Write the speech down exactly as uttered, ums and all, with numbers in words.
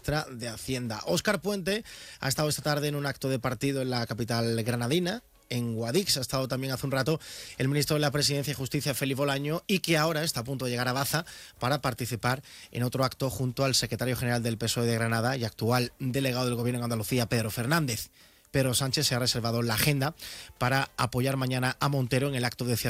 ministra de Hacienda. Óscar Puente ha estado esta tarde en un acto de partido en la capital granadina. En Guadix ha estado también hace un rato el ministro de la Presidencia y Justicia, Félix Bolaño, y que ahora está a punto de llegar a Baza para participar en otro acto junto al secretario general del P S O E de Granada y actual delegado del Gobierno en Andalucía, Pedro Fernández. Pedro Sánchez se ha reservado la agenda para apoyar mañana a Montero en el acto de cierre